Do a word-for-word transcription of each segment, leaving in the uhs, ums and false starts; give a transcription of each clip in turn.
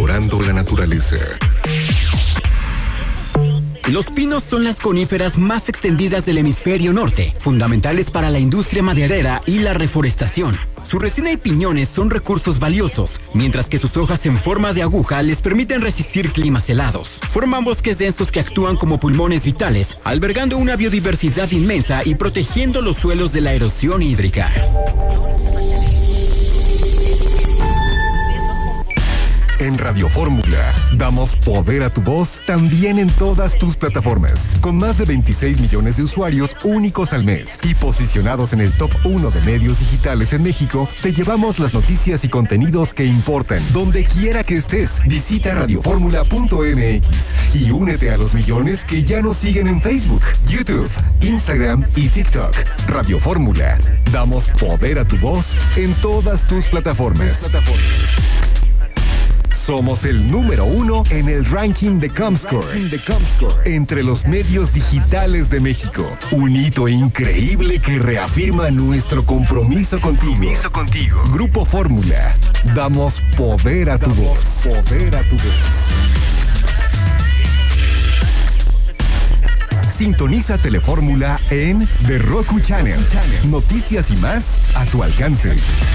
mejorando la naturaleza. Los pinos son las coníferas más extendidas del hemisferio norte, fundamentales para la industria maderera y la reforestación. Su resina y piñones son recursos valiosos, mientras que sus hojas en forma de aguja les permiten resistir climas helados. Forman bosques densos que actúan como pulmones vitales, albergando una biodiversidad inmensa y protegiendo los suelos de la erosión hídrica. En Radio Fórmula, damos poder a tu voz también en todas tus plataformas, con más de veintiséis millones de usuarios únicos al mes y posicionados en el top uno de medios digitales en México. Te llevamos las noticias y contenidos que importan, donde quiera que estés. Visita radioformula punto m x y únete a los millones que ya nos siguen en Facebook, YouTube, Instagram y TikTok. Radio Fórmula, damos poder a tu voz en todas tus plataformas. Somos el número uno en el ranking de Comscore, entre los medios digitales de México. Un hito increíble que reafirma nuestro compromiso contigo. contigo. Grupo Fórmula, damos poder a tu voz. Poder a tu voz. Sintoniza Telefórmula en The Roku Channel. Noticias y más a tu alcance.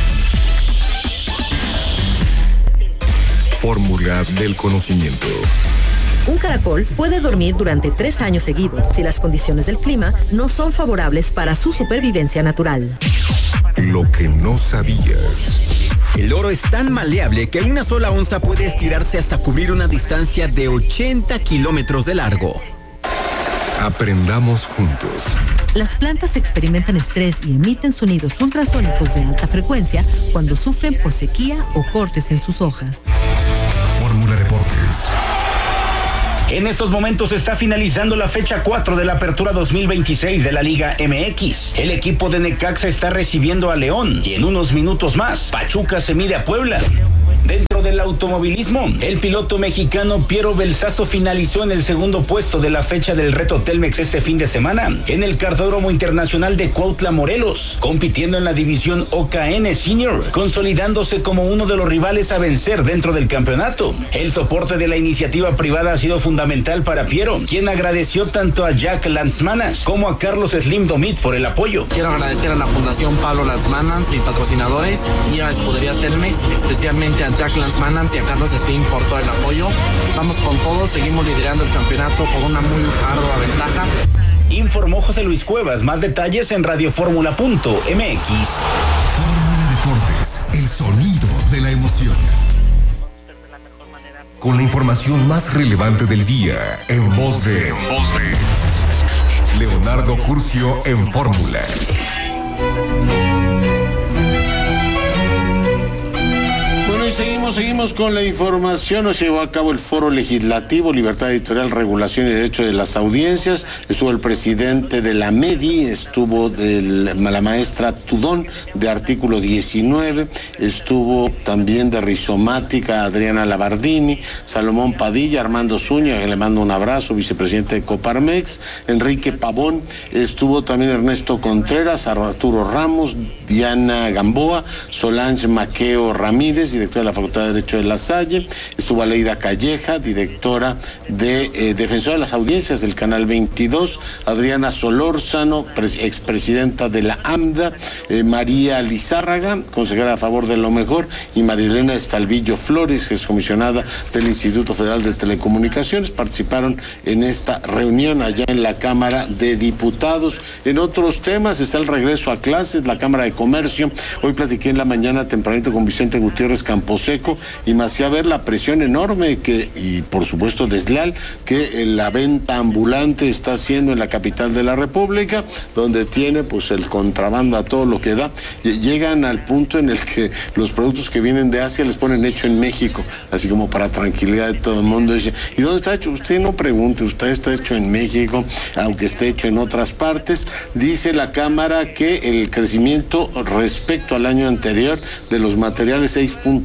Fórmula del conocimiento. Un caracol puede dormir durante tres años seguidos si las condiciones del clima no son favorables para su supervivencia natural. Lo que no sabías. El oro es tan maleable que una sola onza puede estirarse hasta cubrir una distancia de ochenta kilómetros de largo. Aprendamos juntos. Las plantas experimentan estrés y emiten sonidos ultrasónicos de alta frecuencia cuando sufren por sequía o cortes en sus hojas. Fórmula Deportes. En estos momentos está finalizando la fecha cuatro de la apertura dos mil veintiséis de la Liga M X. El equipo de Necaxa está recibiendo a León y en unos minutos más, Pachuca se mide a Puebla. Dentro del automovilismo, el piloto mexicano Piero Belsazo finalizó en el segundo puesto de la fecha del Reto Telmex este fin de semana en el Cartódromo Internacional de Cuautla, Morelos, compitiendo en la división O K N Senior, consolidándose como uno de los rivales a vencer dentro del campeonato. El soporte de la iniciativa privada ha sido fundamental para Piero, quien agradeció tanto a Jack Lanzmanas como a Carlos Slim Domit por el apoyo. Quiero agradecer a la Fundación Pablo Lanzmanas, mis patrocinadores, y a Escudería Telmex, especialmente a Jack Lanzmanas y a Carlos Slim por todo el apoyo. Vamos con todo, seguimos liderando el campeonato por una muy ardua ventaja. Informó José Luis Cuevas. Más detalles en radioformula punto m x. Fórmula Deportes, el sonido de la emoción. Con la información más relevante del día, en voz de, en voz de Leonardo Curcio en Fórmula. Seguimos, seguimos con la información. Nos llevó a cabo el Foro Legislativo, Libertad Editorial, Regulación y Derecho de las Audiencias. Estuvo el presidente de la MEDI, estuvo de la maestra Tudón de Artículo diecinueve, estuvo también de Rizomática Adriana Labardini, Salomón Padilla, Armando Zúñiga, que le mando un abrazo, vicepresidente de Coparmex, Enrique Pavón, estuvo también Ernesto Contreras, Arturo Ramos, Diana Gamboa, Solange Maqueo Ramírez, directora de la Facultad de Derecho de La Salle, estuvo Aleida Calleja, directora de eh, Defensora de las Audiencias del Canal veintidós, Adriana Solórzano, expresidenta de la AMDA, eh, María Lizárraga, consejera a favor de lo mejor, y Marilena Estalvillo Flores, que es comisionada del Instituto Federal de Telecomunicaciones, participaron en esta reunión allá en la Cámara de Diputados. En otros temas está el regreso a clases, la Cámara de Comercio. Hoy platiqué en la mañana tempranito con Vicente Gutiérrez Camposeco y me hacía ver la presión enorme que, y por supuesto desleal, que la venta ambulante está haciendo en la capital de la República, donde tiene pues el contrabando a todo lo que da. Llegan al punto en el que los productos que vienen de Asia les ponen hecho en México, así como para tranquilidad de todo el mundo. Dice, ¿y dónde está hecho? Usted no pregunte, usted está hecho en México, aunque esté hecho en otras partes. Dice la Cámara que el crecimiento respecto al año anterior de los materiales seis punto tres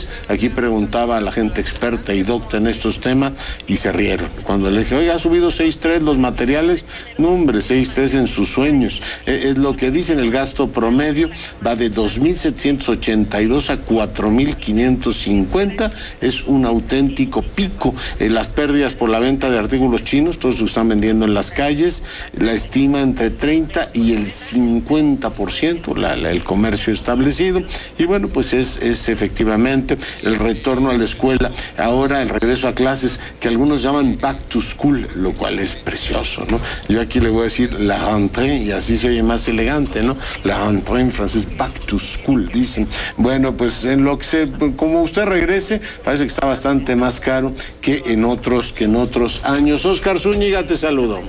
tres. Aquí preguntaba a la gente experta y docta en estos temas y se rieron. Cuando le dije, oiga, ¿ha subido seis tres los materiales? No, hombre, seis tres en sus sueños. Eh, es lo que dicen, el gasto promedio va de dos mil setecientos ochenta y dos a cuatro mil quinientos cincuenta. Es un auténtico pico. Eh, las pérdidas por la venta de artículos chinos, todos se están vendiendo en las calles, la estima entre treinta y el cincuenta por ciento, la, la, el comercio establecido. Y bueno, pues es, es efectivamente el retorno a la escuela, ahora el regreso a clases, que algunos llaman back to school, lo cual es precioso, ¿no? Yo aquí le voy a decir la rentrée, y así se oye más elegante, ¿no? La rentrée en francés, back to school, dicen. Bueno, pues en lo que se, como usted regrese, parece que está bastante más caro que en otros, que en otros años. Oscar Zúñiga, te saludo.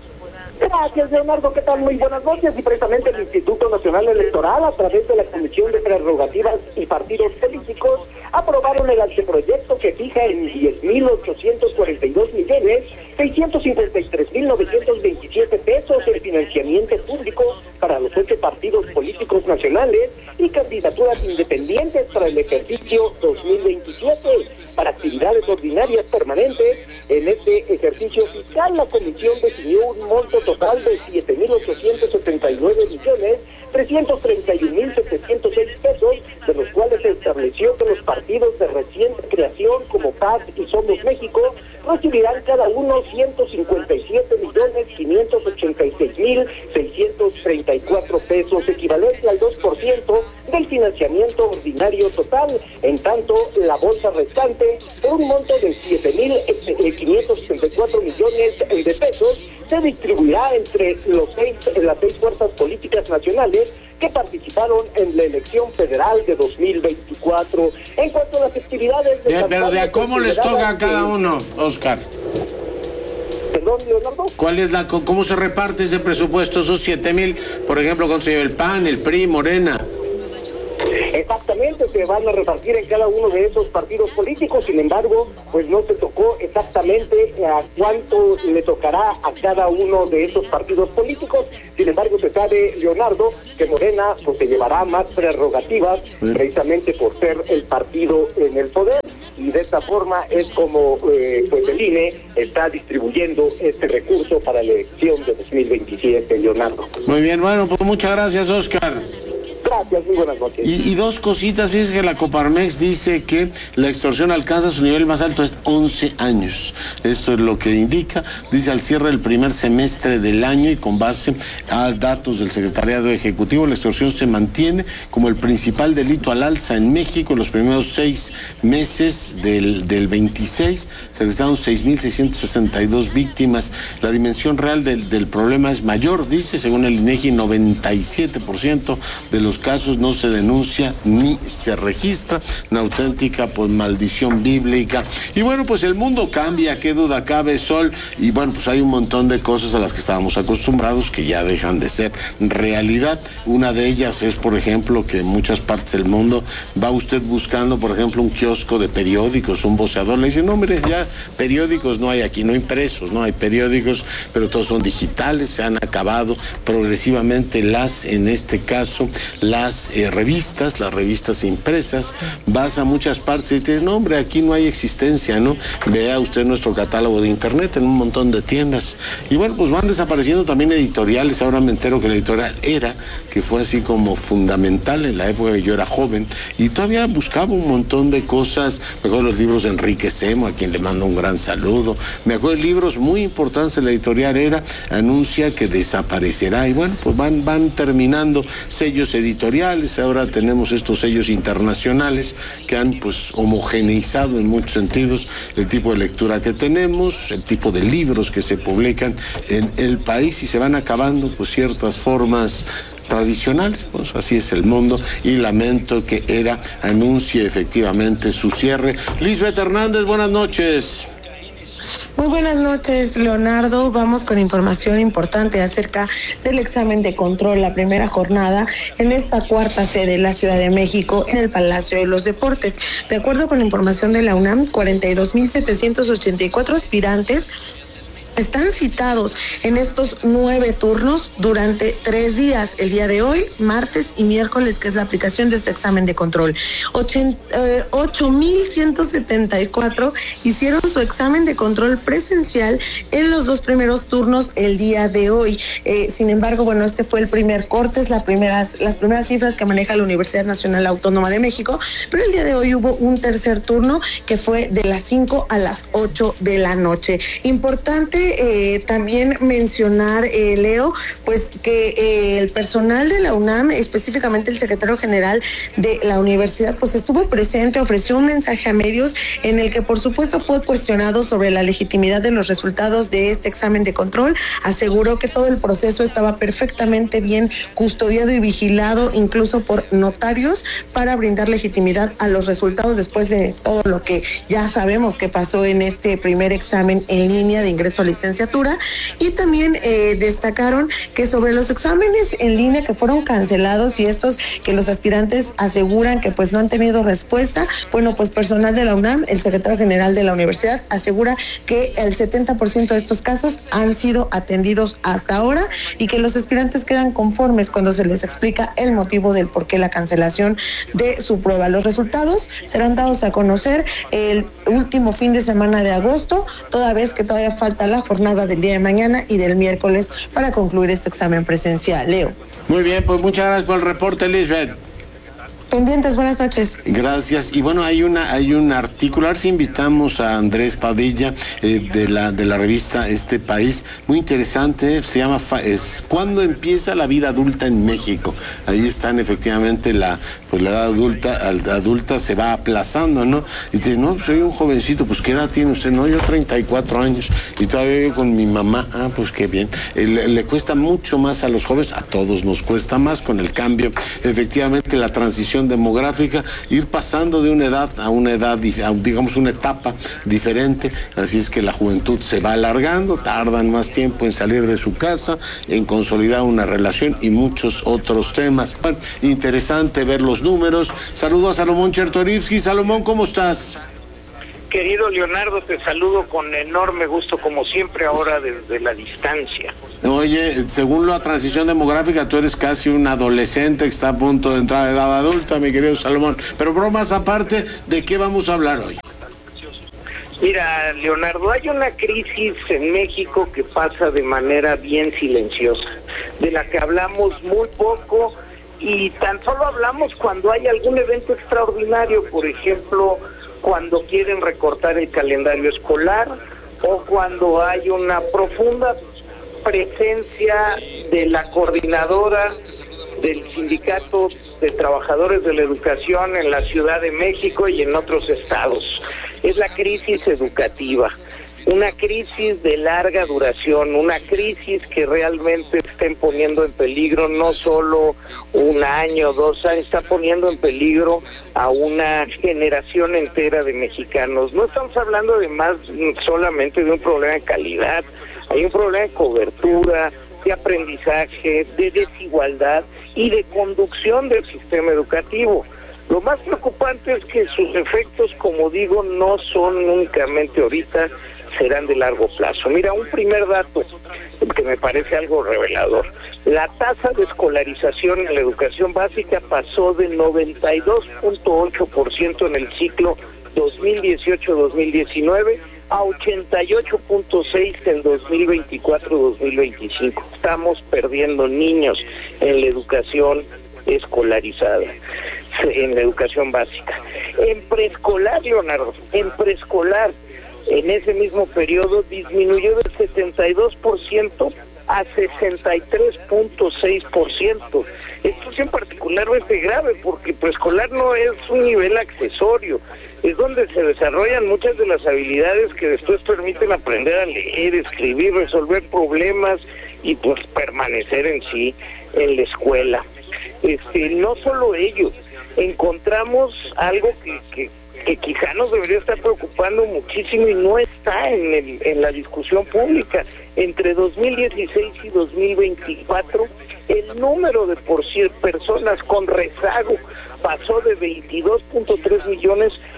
Gracias, Leonardo. ¿Qué tal? Muy buenas noches. Y precisamente el Instituto Nacional Electoral, a través de la Comisión de Prerrogativas y Partidos Políticos, aprobaron el anteproyecto que fija en diez mil ochocientos cuarenta y dos millones seiscientos cincuenta y tres mil novecientos veintisiete pesos el financiamiento público para los ocho partidos políticos nacionales y candidaturas independientes para el ejercicio dos mil veintisiete. Para actividades ordinarias permanentes, en este ejercicio fiscal, la Comisión definió un monto total de siete mil ochocientos setenta y nueve millones trescientos treinta y un mil setecientos seis pesos, de los cuales se estableció que los partidos de reciente creación como P A S y Somos México recibirán cada uno ciento cincuenta y siete millones quinientos ochenta y seis mil seiscientos treinta y cuatro pesos, equivalente al dos por ciento del financiamiento ordinario total. En tanto, la bolsa restante, por un monto de siete mil quinientos sesenta y cuatro millones de pesos, se distribuirá entre los seis, las seis fuerzas políticas nacionales que participaron en la elección federal de dos mil veinticuatro. En cuanto a las actividades... De Bien, pero de a cómo les toca a cada uno, Oscar. Perdón, Leonardo. ¿Cuál es la, cómo se reparte ese presupuesto, esos siete mil? Por ejemplo, ¿cuánto se lleva el P A N, el P R I, Morena? Exactamente, se van a repartir en cada uno de esos partidos políticos. Sin embargo, pues no se tocó exactamente a cuánto le tocará a cada uno de esos partidos políticos. Sin embargo, se sabe, Leonardo, que Morena pues se llevará más prerrogativas, sí, precisamente por ser el partido en el poder, y de esta forma es como eh, pues el I N E está distribuyendo este recurso para la elección de dos mil veintisiete, Leonardo. Muy bien, bueno, pues muchas gracias, Oscar. Gracias, muy buenas noches. Y, y dos cositas, es que la Coparmex dice que la extorsión alcanza su nivel más alto en once años. Esto es lo que indica, dice, al cierre del primer semestre del año y con base a datos del Secretariado Ejecutivo, la extorsión se mantiene como el principal delito al alza en México. En los primeros seis meses del, del veintiséis se registraron seis mil seiscientos sesenta y dos víctimas. La dimensión real del, del problema es mayor, dice, según el INEGI, noventa y siete por ciento de los casos no se denuncia ni se registra, una auténtica pues maldición bíblica. Y bueno, pues el mundo cambia, qué duda cabe, Sol, y bueno, pues hay un montón de cosas a las que estábamos acostumbrados que ya dejan de ser realidad. Una de ellas es, por ejemplo, que en muchas partes del mundo va usted buscando, por ejemplo, un kiosco de periódicos, un voceador, le dice, no, mire, ya periódicos no hay aquí, no impresos, no hay periódicos, pero todos son digitales, se han acabado progresivamente las, en este caso, las eh, revistas, las revistas impresas. Vas a muchas partes y te dicen, no, hombre, aquí no hay existencia, ¿no? Vea usted nuestro catálogo de internet en un montón de tiendas. Y bueno, pues van desapareciendo también editoriales. Ahora me entero que la editorial Era, que fue así como fundamental en la época que yo era joven, y todavía buscaba un montón de cosas. Me acuerdo de los libros de Enrique Semo, a quien le mando un gran saludo. Me acuerdo de libros muy importantes de la editorial Era, anuncia que desaparecerá. Y bueno, pues van, van terminando sellos editoriales. Ahora tenemos estos sellos internacionales que han pues homogeneizado en muchos sentidos el tipo de lectura que tenemos, el tipo de libros que se publican en el país, y se van acabando pues ciertas formas tradicionales. Pues así es el mundo, y lamento que Era anuncie efectivamente su cierre. Lisbeth Hernández, buenas noches. Muy buenas noches, Leonardo. Vamos con información importante acerca del examen de control, la primera jornada en esta cuarta sede de la Ciudad de México en el Palacio de los Deportes. De acuerdo con la información de la UNAM, cuarenta y dos mil setecientos ochenta y cuatro aspirantes Están citados en estos nueve turnos durante tres días, el día de hoy, martes y miércoles, que es la aplicación de este examen de control. ocho mil ciento setenta y cuatro hicieron su examen de control presencial en los dos primeros turnos el día de hoy. Eh, sin embargo, bueno, este fue el primer corte, es la primeras, las primeras cifras que maneja la Universidad Nacional Autónoma de México, pero el día de hoy hubo un tercer turno que fue de las cinco a las ocho de la noche. Importante Eh, también mencionar, eh, Leo, pues que eh, el personal de la UNAM, específicamente el secretario general de la universidad, pues estuvo presente, ofreció un mensaje a medios en el que por supuesto fue cuestionado sobre la legitimidad de los resultados de este examen de control. Aseguró que todo el proceso estaba perfectamente bien custodiado y vigilado, incluso por notarios, para brindar legitimidad a los resultados después de todo lo que ya sabemos que pasó en este primer examen en línea de ingreso a la licenciatura. Y también eh, destacaron que sobre los exámenes en línea que fueron cancelados y estos que los aspirantes aseguran que pues no han tenido respuesta, bueno, pues personal de la UNAM, el secretario general de la universidad, asegura que el setenta por ciento de estos casos han sido atendidos hasta ahora y que los aspirantes quedan conformes cuando se les explica el motivo del por qué la cancelación de su prueba. Los resultados serán dados a conocer el último fin de semana de agosto, toda vez que todavía falta la jornada del día de mañana y del miércoles para concluir este examen presencial. Leo. Muy bien, pues muchas gracias por el reporte, Lisbeth. Pendientes, buenas noches. Gracias. Y bueno, hay una hay un artículo, a ver si invitamos a Andrés Padilla eh, de la de la revista Este País, muy interesante, se llama es ¿Cuándo empieza la vida adulta en México? Ahí están efectivamente la pues la edad adulta adulta se va aplazando, ¿no? Y dice, no, soy un jovencito, pues ¿qué edad tiene usted? No, yo treinta y cuatro años y todavía vivo con mi mamá. Ah, pues qué bien. Eh, le, le cuesta mucho más a los jóvenes, a todos nos cuesta más con el cambio, efectivamente la transición demográfica, ir pasando de una edad a una edad, digamos una etapa diferente, así es que la juventud se va alargando, tardan más tiempo en salir de su casa, en consolidar una relación y muchos otros temas. Bueno, interesante ver los números. Saludo a Salomón Chertorivsky. Salomón, ¿cómo estás? Querido Leonardo, te saludo con enorme gusto, como siempre, ahora desde la distancia. Oye, según la transición demográfica, tú eres casi un adolescente que está a punto de entrar a edad adulta, mi querido Salomón. Pero bromas aparte, ¿de qué vamos a hablar hoy? Mira, Leonardo, hay una crisis en México que pasa de manera bien silenciosa, de la que hablamos muy poco y tan solo hablamos cuando hay algún evento extraordinario, por ejemplo, cuando quieren recortar el calendario escolar o cuando hay una profunda presencia de la coordinadora del Sindicato de Trabajadores de la Educación en la Ciudad de México y en otros estados. Es la crisis educativa, una crisis de larga duración, una crisis que realmente está poniendo en peligro no solo un año, dos años, está poniendo en peligro a una generación entera de mexicanos. No estamos hablando de más solamente de un problema de calidad, hay un problema de cobertura, de aprendizaje, de desigualdad y de conducción del sistema educativo. Lo más preocupante es que sus efectos, como digo, no son únicamente ahorita, serán de largo plazo. Mira, un primer dato que me parece algo revelador. La tasa de escolarización en la educación básica pasó de noventa y dos punto ocho por ciento en el ciclo dos mil dieciocho dos mil diecinueve a ochenta y ocho punto seis por ciento en dos mil veinticuatro dos mil veinticinco. Estamos perdiendo niños en la educación escolarizada, en la educación básica. En preescolar, Leonardo, en preescolar, en ese mismo periodo disminuyó del setenta y dos por ciento a sesenta y tres punto seis por ciento. Esto es en particularmente grave porque preescolar no es un nivel accesorio, es donde se desarrollan muchas de las habilidades que después permiten aprender a leer, escribir, resolver problemas y pues permanecer en sí en la escuela. Este, no solo ello, encontramos algo que, que, que quizá nos debería estar preocupando muchísimo y no está en, el, en la discusión pública. Entre dos mil dieciséis y dos mil veinticuatro, el número de por sí personas con rezago pasó de veintidós punto tres millones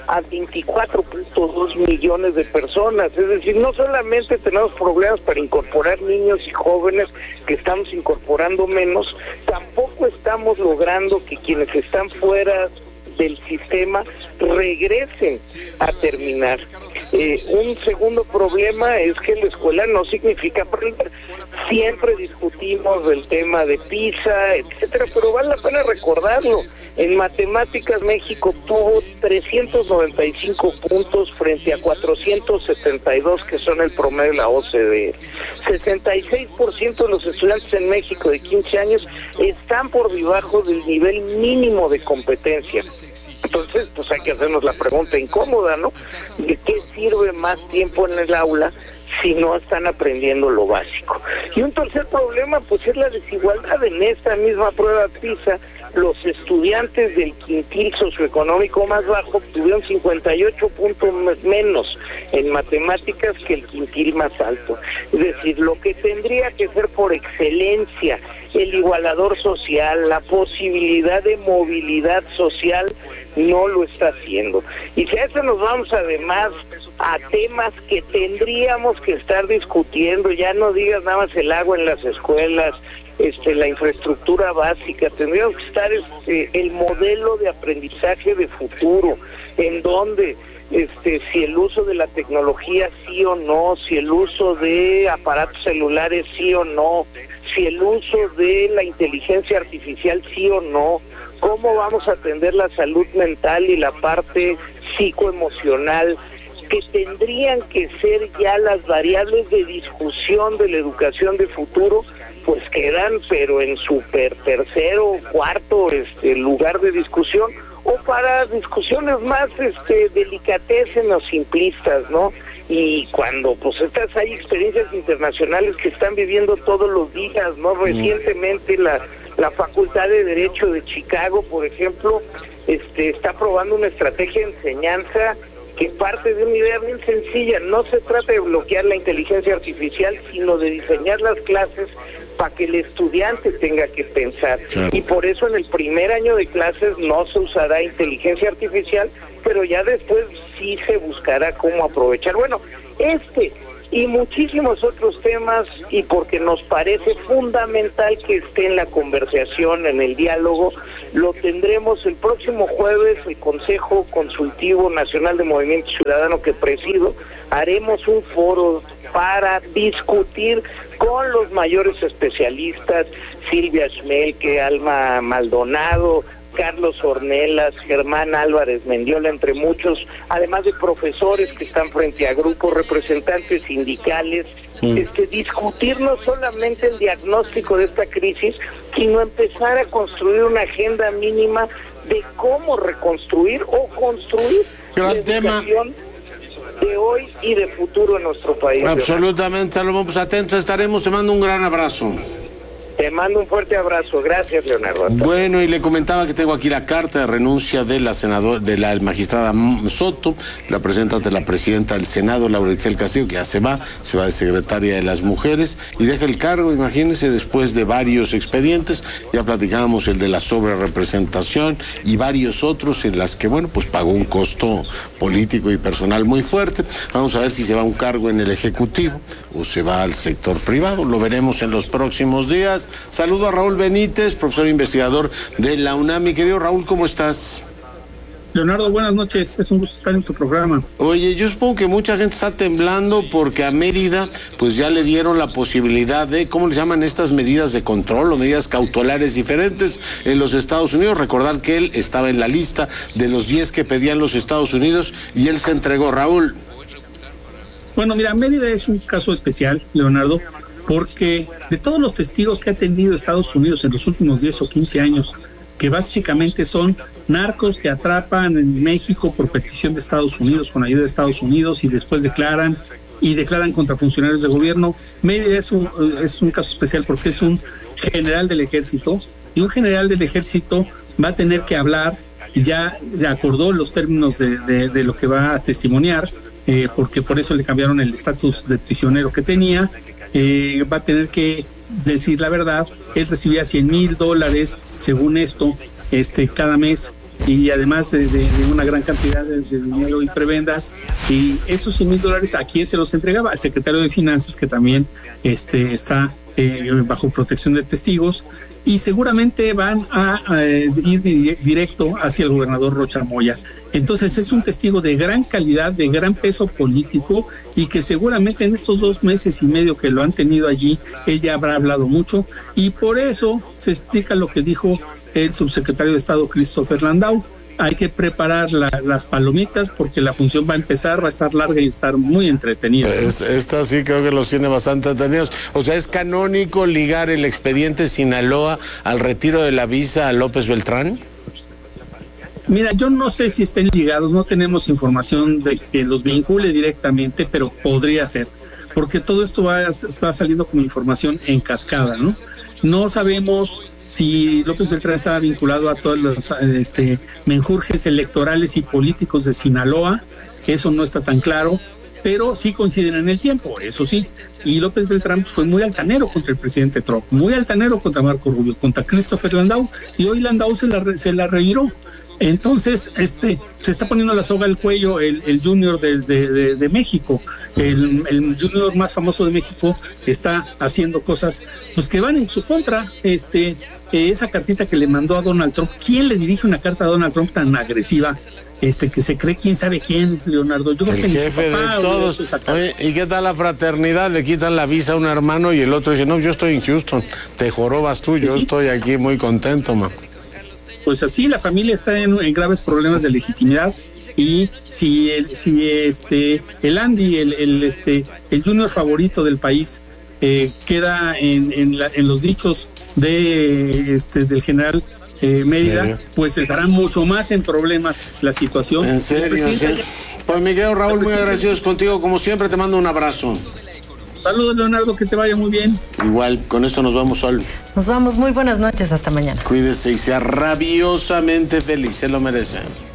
a veinticuatro punto dos millones de personas. Es decir, no solamente tenemos problemas para incorporar niños y jóvenes, que estamos incorporando menos, tampoco estamos logrando que quienes están fuera del sistema regresen a terminar. Eh, un segundo problema es que la escuela no significa aprender. Siempre discutimos del tema de PISA, etcétera, pero vale la pena recordarlo. En matemáticas México tuvo trescientos noventa y cinco puntos frente a cuatrocientos setenta y dos que son el promedio de la O C D E. sesenta y seis por ciento de los estudiantes en México de quince años están por debajo del nivel mínimo de competencia. Entonces, pues hay que hacernos la pregunta incómoda, ¿no? ¿De qué sirve más tiempo en el aula si no están aprendiendo lo básico? Y un tercer problema, pues es la desigualdad. En esta misma prueba PISA, los estudiantes del quintil socioeconómico más bajo tuvieron cincuenta y ocho puntos menos en matemáticas que el quintil más alto. Es decir, lo que tendría que ser por excelencia el igualador social, la posibilidad de movilidad social, no lo está haciendo. Y si a eso nos vamos además a temas que tendríamos que estar discutiendo, ya no digas nada más el agua en las escuelas, este, la infraestructura básica, tendríamos que estar este, el modelo de aprendizaje de futuro, en donde este, si el uso de la tecnología sí o no, si el uso de aparatos celulares sí o no, si el uso de la inteligencia artificial sí o no, cómo vamos a atender la salud mental y la parte psicoemocional, que tendrían que ser ya las variables de discusión de la educación de futuro, pues quedan pero en super tercero o cuarto este lugar de discusión, o para discusiones más este delicatessen o simplistas, ¿no? Y cuando pues estas hay experiencias internacionales que están viviendo todos los días, ¿no? Recientemente la la Facultad de Derecho de Chicago, por ejemplo, este está probando una estrategia de enseñanza que parte de una idea bien sencilla. No se trata de bloquear la inteligencia artificial, sino de diseñar las clases para que el estudiante tenga que pensar. Claro. Y por eso en el primer año de clases no se usará inteligencia artificial, pero ya después sí se buscará cómo aprovechar. Bueno, este y muchísimos otros temas, y porque nos parece fundamental que esté en la conversación, en el diálogo, lo tendremos el próximo jueves. El Consejo Consultivo Nacional de Movimiento Ciudadano que presido, haremos un foro para discutir con los mayores especialistas, Silvia Schmelke, Alma Maldonado, Carlos Ornelas, Germán Álvarez Mendiola, entre muchos, además de profesores que están frente a grupos, representantes sindicales, mm. este, discutir no solamente el diagnóstico de esta crisis, sino empezar a construir una agenda mínima de cómo reconstruir o construir Gran la tema. educación de hoy y de futuro en nuestro país. Absolutamente, Salomón, pues atentos estaremos. Te mando un gran abrazo. Te mando un fuerte abrazo. Gracias, Leonardo. Bueno, y le comentaba que tengo aquí la carta de renuncia de la senadora, de la magistrada Soto, la presenta ante la presidenta del Senado, Laura Itzel Castillo, que ya se va, se va de secretaria de las Mujeres y deja el cargo, imagínense, después de varios expedientes. Ya platicábamos el de la sobrerepresentación y varios otros en las que, bueno, pues pagó un costo político y personal muy fuerte. Vamos a ver si se va a un cargo en el Ejecutivo o se va al sector privado. Lo veremos en los próximos días. Saludo a Raúl Benítez, profesor investigador de la UNAM. Mi querido Raúl, ¿cómo estás? Leonardo, buenas noches, es un gusto estar en tu programa. Oye, yo supongo que mucha gente está temblando porque a Mérida pues ya le dieron la posibilidad de, ¿cómo le llaman estas medidas de control o medidas cautelares diferentes en los Estados Unidos? Recordar que él estaba en la lista de los diez que pedían los Estados Unidos y él se entregó. Raúl. Bueno, mira, Mérida es un caso especial, Leonardo, porque de todos los testigos que ha tenido Estados Unidos en los últimos diez o quince años, que básicamente son narcos que atrapan en México por petición de Estados Unidos, con ayuda de Estados Unidos, y después declaran y declaran contra funcionarios de gobierno, Mérida es un, es un caso especial porque es un general del ejército, y un general del ejército va a tener que hablar, ya acordó los términos de, de, de lo que va a testimoniar, eh, porque por eso le cambiaron el estatus de prisionero que tenía. Eh, va a tener que decir la verdad. Él recibía cien mil dólares, según esto, este, cada mes y además de, de, de una gran cantidad de, de dinero y prebendas. Y esos cien mil dólares, ¿a quién se los entregaba? Al secretario de Finanzas, que también este, está eh, bajo protección de testigos, y seguramente van a, a ir directo hacia el gobernador Rocha Moya. Entonces es un testigo de gran calidad, de gran peso político, y que seguramente en estos dos meses y medio que lo han tenido allí, ella habrá hablado mucho, y por eso se explica lo que dijo el subsecretario de Estado Christopher Landau. Hay que preparar la, las palomitas porque la función va a empezar, va a estar larga y estar muy entretenida. Es, esta sí creo que los tiene bastante entretenidos. O sea, ¿es canónico ligar el expediente Sinaloa al retiro de la visa a López Beltrán? Mira, yo no sé si estén ligados, no tenemos información de que los vincule directamente, pero podría ser, porque todo esto va, va saliendo como información en cascada, ¿no? No sabemos si López Beltrán estaba vinculado a todos los este, menjurjes electorales y políticos de Sinaloa, eso no está tan claro, pero sí coinciden en el tiempo, eso sí. Y López Beltrán fue muy altanero contra el presidente Trump, muy altanero contra Marco Rubio, contra Christopher Landau, y hoy Landau se la, se la reviró. Entonces, este, se está poniendo la soga al cuello el, el junior de, de, de, de México, el, el junior más famoso de México está haciendo cosas pues que van en su contra. Este, eh, esa cartita que le mandó a Donald Trump, ¿quién le dirige una carta a Donald Trump tan agresiva? Este, que se cree quién sabe quién, Leonardo. Yo creo el que jefe papá, de todos. Oye, ¿y qué tal la fraternidad? Le quitan la visa a un hermano y el otro dice, no, yo estoy en Houston, te jorobas tú, yo ¿sí? Estoy aquí muy contento, man. Pues así la familia está en, en graves problemas de legitimidad, y si el, si este el Andy, el, el este el junior favorito del país, eh, queda en, en, la, en los dichos de este del general eh, Mérida, Mérida, pues estará mucho más en problemas la situación. En serio, sí. Pues Miguel Raúl, muy agradecidos contigo, como siempre, te mando un abrazo. Saludos, Leonardo, que te vaya muy bien. Igual, con esto nos vamos, Sol. Nos vamos, muy buenas noches, hasta mañana. Cuídese y sea rabiosamente feliz, se lo merece.